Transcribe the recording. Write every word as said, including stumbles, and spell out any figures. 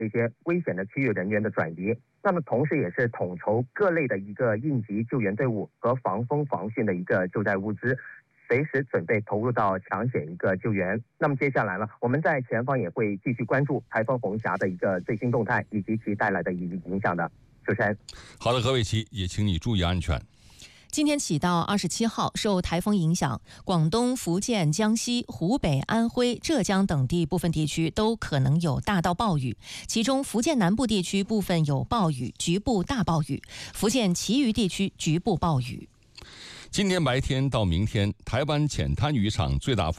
这些危险的区域人员的转移。那么同时也是统筹各类的一个应急救援队伍和防风防汛的一个救灾物资，随时准备投入到抢险一个救援。那么接下来呢，我们在前方也会继续关注台风红霞的一个最新动态以及其带来的一个影响的。主持人， 好的，何伟奇，也请你注意安全。 今天起到二十七号，受台风影响，广东、福建、江西、湖北、安徽、浙江等地部分地区都可能有大到暴雨，其中福建南部地区部分有暴雨，局部大暴雨；福建其余地区局部暴雨。 今天白天到明天，台湾浅滩渔场最大风